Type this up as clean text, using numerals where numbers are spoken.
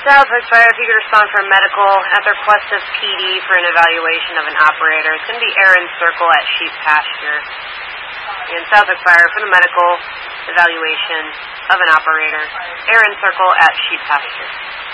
Southwick Fire, if you could respond for medical at the request of PD for an evaluation of an operator. It's going to be Aaron Circle at Sheep Pasture. And Southwick Fire for the medical evaluation of an operator. Aaron Circle at Sheep Pasture.